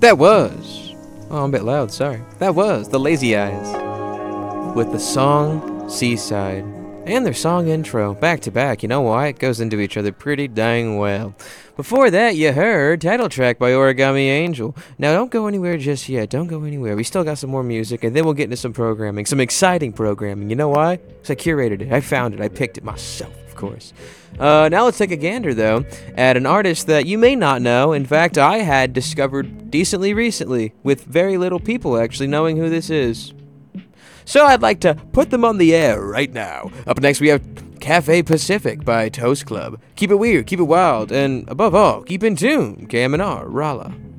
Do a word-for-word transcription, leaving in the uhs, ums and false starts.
That was. Oh, I'm a bit loud, sorry. That was the Lazy Eyes with the song Seaside and their song intro back to back. You know why? It goes into each other pretty dang well. Before that, you heard title track by Origami Angel. Now, don't go anywhere just yet. Don't go anywhere. We still got some more music, and then we'll get into some programming, some exciting programming. You know why? Because I curated it. I found it. I picked it myself, of course. Uh, now let's take a gander, though, at an artist that you may not know. In fact, I had discovered decently recently, with very little people actually knowing who this is. So I'd like to put them on the air right now. Up next, we have Cafe Pacific by Toast Club. Keep it weird, keep it wild, and above all, keep in tune. K M N R, Rala.